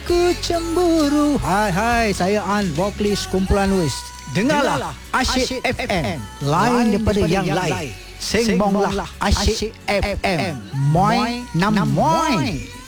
Aku cemburu. Hai, saya An, vokalis kumpulan Luis. Dengarlah Asyik FM, lain daripada yang lain. Sembonglah Asyik FM. Moi nam moi.